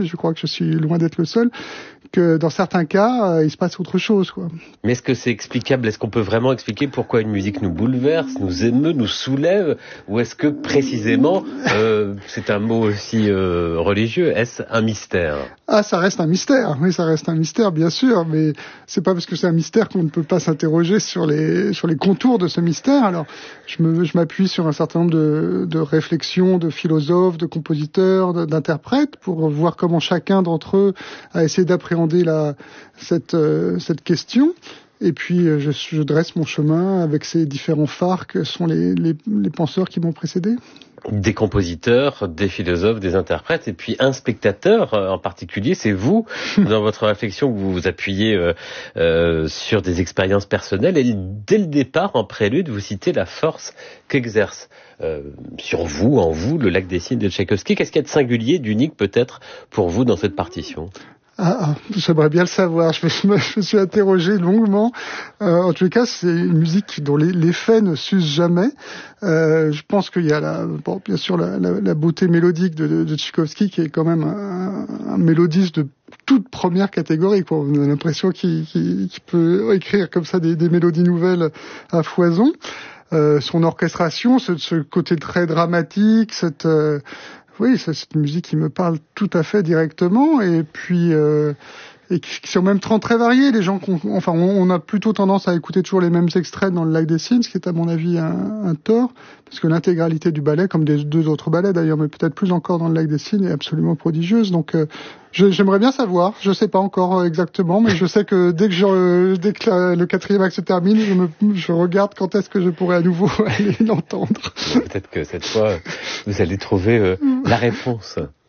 mais je crois que je suis loin d'être le seul, que dans certains cas, il se passe autre chose, quoi. Mais est-ce que c'est explicable? Est-ce qu'on peut vraiment expliquer pourquoi une musique nous bouleverse, nous émeut, nous soulève? Ou est-ce que précisément, c'est un mot aussi religieux, est-ce un mystère? Ah, ça reste un mystère. Oui, ça reste un mystère, bien sûr, mais c'est pas parce que c'est un mystère qu'on ne peut pas s'interroger sur les contours de ce mystère. Alors, je m'appuie sur un certain nombre de réflexions de philosophes, de compositeurs, d'interprètes pour voir comment chacun d'entre eux a essayé d'appréhender cette question. Et puis, je dresse mon chemin avec ces différents phares que sont les penseurs qui m'ont précédé. Des compositeurs, des philosophes, des interprètes, et puis un spectateur en particulier, c'est vous, dans votre réflexion, que vous vous appuyez sur des expériences personnelles, et dès le départ, en prélude, vous citez la force qu'exerce sur vous, en vous, le Lac des Cygnes de Tchaïkovski. Qu'est-ce qu'il y a de singulier, d'unique peut-être, pour vous dans cette partition ? J'aimerais bien le savoir. Je me suis interrogé longuement. En tous les cas, c'est une musique dont les faits ne s'usent jamais. Je pense qu'il y a bien sûr la beauté mélodique de Tchaïkovski, qui est quand même un mélodiste de toute première catégorie, quoi. On a l'impression qu'il peut écrire comme ça des mélodies nouvelles à foison. Son orchestration, ce côté très dramatique, oui, c'est une musique qui me parle tout à fait directement, et puis et qui sont même très variés. Les gens, on a plutôt tendance à écouter toujours les mêmes extraits dans le Lac des Cygnes, ce qui est à mon avis un tort, parce que l'intégralité du ballet, comme des deux autres ballets d'ailleurs, mais peut-être plus encore dans le Lac des Cygnes, est absolument prodigieuse. Donc j'aimerais bien savoir. Je sais pas encore exactement, mais je sais que dès que le quatrième acte se termine, je regarde quand est-ce que je pourrai à nouveau aller l'entendre. Peut-être que cette fois, vous allez trouver la réponse.